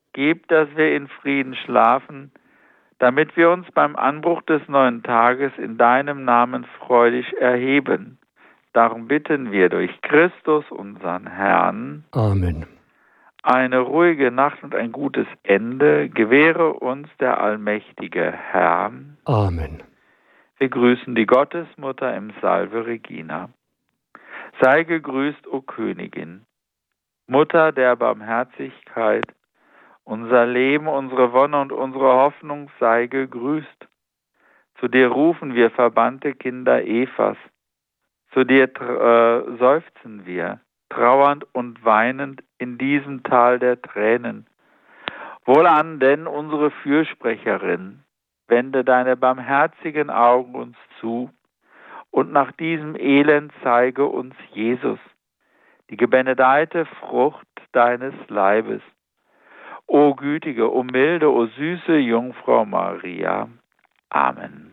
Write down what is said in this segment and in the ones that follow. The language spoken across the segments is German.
gib, dass wir in Frieden schlafen, damit wir uns beim Anbruch des neuen Tages in deinem Namen freudig erheben. Darum bitten wir durch Christus, unseren Herrn. Amen. Eine ruhige Nacht und ein gutes Ende gewähre uns der allmächtige Herr. Amen. Wir grüßen die Gottesmutter im Salve Regina. Sei gegrüßt, o Königin, Mutter der Barmherzigkeit, unser Leben, unsere Wonne und unsere Hoffnung sei gegrüßt. Zu dir rufen wir, verbannte Kinder Evas. Zu dir seufzen wir, trauernd und weinend in diesem Tal der Tränen. Wohlan denn, unsere Fürsprecherin, wende deine barmherzigen Augen uns zu und nach diesem Elend zeige uns Jesus, die gebenedeite Frucht deines Leibes. O gütige, o milde, o süße Jungfrau Maria. Amen.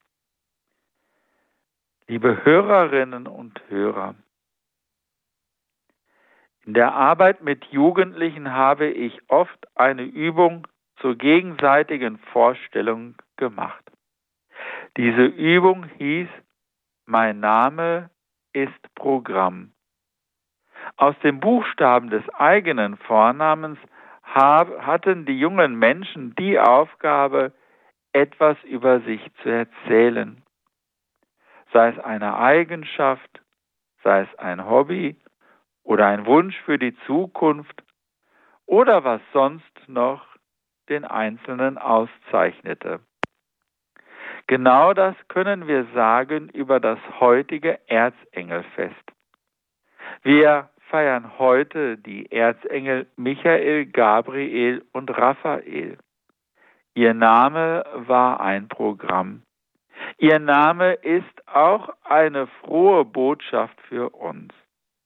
Liebe Hörerinnen und Hörer, in der Arbeit mit Jugendlichen habe ich oft eine Übung zur gegenseitigen Vorstellung gemacht. Diese Übung hieß: Mein Name ist Programm. Aus den Buchstaben des eigenen Vornamens hatten die jungen Menschen die Aufgabe, etwas über sich zu erzählen. Sei es eine Eigenschaft, sei es ein Hobby oder ein Wunsch für die Zukunft oder was sonst noch den Einzelnen auszeichnete. Genau das können wir sagen über das heutige Erzengelfest. Wir feiern heute die Erzengel Michael, Gabriel und Raphael. Ihr Name war ein Programm. Ihr Name ist auch eine frohe Botschaft für uns.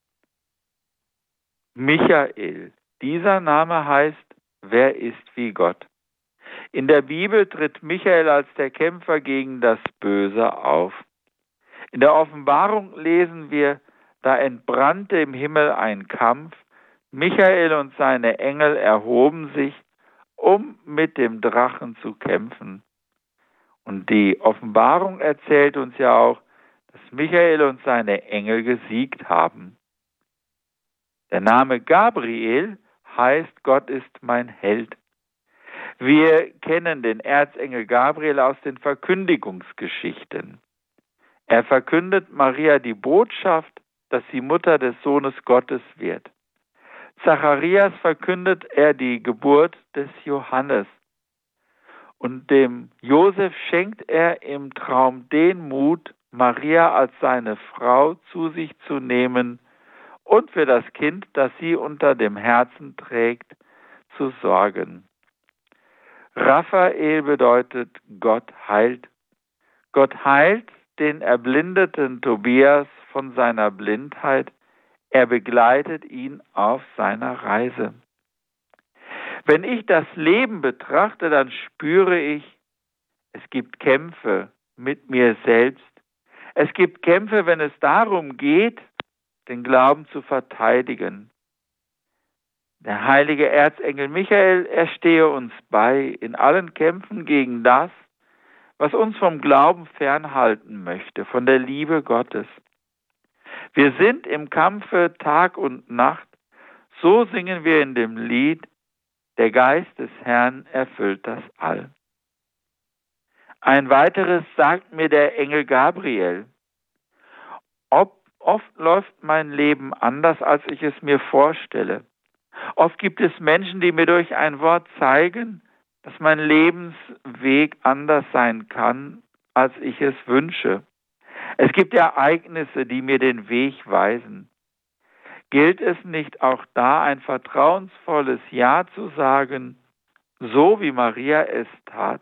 Michael, dieser Name heißt, wer ist wie Gott? In der Bibel tritt Michael als der Kämpfer gegen das Böse auf. In der Offenbarung lesen wir, da entbrannte im Himmel ein Kampf, Michael und seine Engel erhoben sich, um mit dem Drachen zu kämpfen. Und die Offenbarung erzählt uns ja auch, dass Michael und seine Engel gesiegt haben. Der Name Gabriel heißt, Gott ist mein Held. Wir kennen den Erzengel Gabriel aus den Verkündigungsgeschichten. Er verkündet Maria die Botschaft, dass sie Mutter des Sohnes Gottes wird. Zacharias verkündet er die Geburt des Johannes. Und dem Josef schenkt er im Traum den Mut, Maria als seine Frau zu sich zu nehmen und für das Kind, das sie unter dem Herzen trägt, zu sorgen. Raphael bedeutet Gott heilt. Gott heilt den erblindeten Tobias von seiner Blindheit. Er begleitet ihn auf seiner Reise. Wenn ich das Leben betrachte, dann spüre ich, es gibt Kämpfe mit mir selbst. Es gibt Kämpfe, wenn es darum geht, den Glauben zu verteidigen. Der heilige Erzengel Michael, er stehe uns bei in allen Kämpfen gegen das, was uns vom Glauben fernhalten möchte, von der Liebe Gottes. Wir sind im Kampfe Tag und Nacht, so singen wir in dem Lied, der Geist des Herrn erfüllt das All. Ein weiteres sagt mir der Engel Gabriel. Oft läuft mein Leben anders, als ich es mir vorstelle. Oft gibt es Menschen, die mir durch ein Wort zeigen, dass mein Lebensweg anders sein kann, als ich es wünsche. Es gibt Ereignisse, die mir den Weg weisen. Gilt es nicht auch da, ein vertrauensvolles Ja zu sagen, so wie Maria es tat?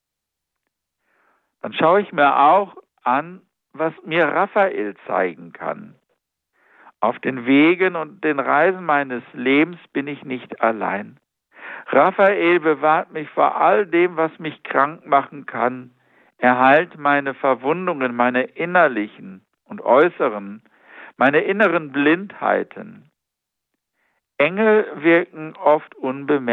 Dann schaue ich mir auch an, was mir Raphael zeigen kann. Auf den Wegen und den Reisen meines Lebens bin ich nicht allein. Raphael bewahrt mich vor all dem, was mich krank machen kann. Er heilt meine Verwundungen, meine innerlichen und äußeren, meine inneren Blindheiten. Engel wirken oft unbemerkt.